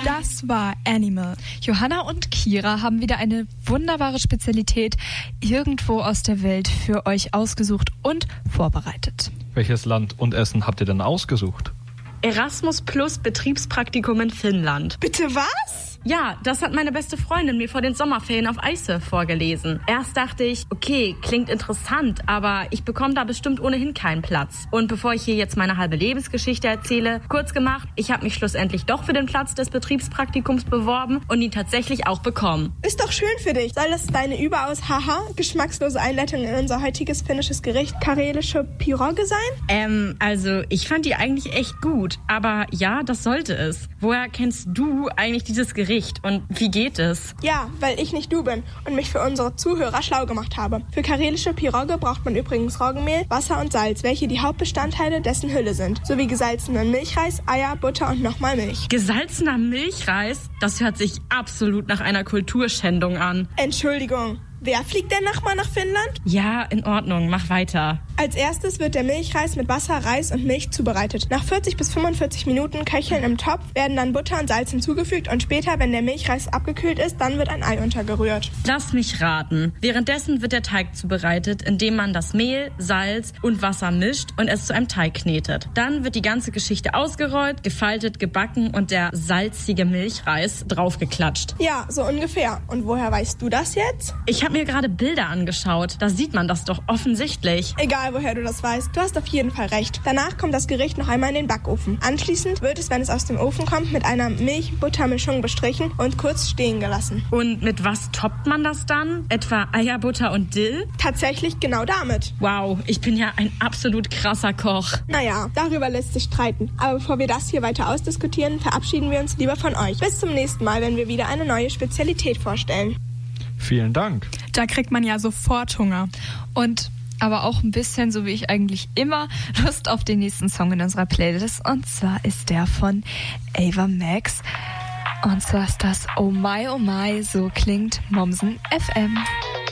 Das war Animal. Johanna und Kira haben wieder eine wunderbare Spezialität irgendwo aus der Welt für euch ausgesucht und vorbereitet. Welches Land und Essen habt ihr denn ausgesucht? Erasmus Plus Betriebspraktikum in Finnland. Bitte was? Ja, das hat meine beste Freundin mir vor den Sommerferien auf iSurf vorgelesen. Erst dachte ich, okay, klingt interessant, aber ich bekomme da bestimmt ohnehin keinen Platz. Und bevor ich hier jetzt meine halbe Lebensgeschichte erzähle, kurz gemacht, ich habe mich schlussendlich doch für den Platz des Betriebspraktikums beworben und ihn tatsächlich auch bekommen. Ist doch schön für dich. Soll das deine überaus geschmackslose Einleitung in unser heutiges finnisches Gericht karelische Piroge sein? Also ich fand die eigentlich echt gut, aber ja, das sollte es. Woher kennst du eigentlich dieses Gericht und wie geht es? Ja, weil ich nicht du bin und mich für unsere Zuhörer schlau gemacht habe. Für karelische Piroge braucht man übrigens Roggenmehl, Wasser und Salz, welche die Hauptbestandteile dessen Hülle sind, sowie gesalzenen Milchreis, Eier, Butter und nochmal Milch. Gesalzener Milchreis? Das hört sich absolut nach einer Kulturschändung an. Entschuldigung. Wer fliegt denn nochmal nach Finnland? Ja, in Ordnung, mach weiter. Als erstes wird der Milchreis mit Wasser, Reis und Milch zubereitet. Nach 40 bis 45 Minuten köcheln im Topf werden dann Butter und Salz hinzugefügt und später, wenn der Milchreis abgekühlt ist, dann wird ein Ei untergerührt. Lass mich raten. Währenddessen wird der Teig zubereitet, indem man das Mehl, Salz und Wasser mischt und es zu einem Teig knetet. Dann wird die ganze Geschichte ausgerollt, gefaltet, gebacken und der salzige Milchreis draufgeklatscht. Ja, so ungefähr. Und woher weißt du das jetzt? Ich habe mir gerade Bilder angeschaut. Da sieht man das doch offensichtlich. Egal, woher du das weißt, du hast auf jeden Fall recht. Danach kommt das Gericht noch einmal in den Backofen. Anschließend wird es, wenn es aus dem Ofen kommt, mit einer Milch-Butter-Mischung bestrichen und kurz stehen gelassen. Und mit was toppt man das dann? Etwa Eier, Butter und Dill? Tatsächlich genau damit. Wow, ich bin ja ein absolut krasser Koch. Naja, darüber lässt sich streiten. Aber bevor wir das hier weiter ausdiskutieren, verabschieden wir uns lieber von euch. Bis zum nächsten Mal, wenn wir wieder eine neue Spezialität vorstellen. Vielen Dank. Da kriegt man ja sofort Hunger. Und aber auch ein bisschen, so wie ich eigentlich immer, Lust auf den nächsten Song in unserer Playlist. Und zwar ist der von Ava Max. Und zwar ist das Oh My, so klingt Mommsen FM.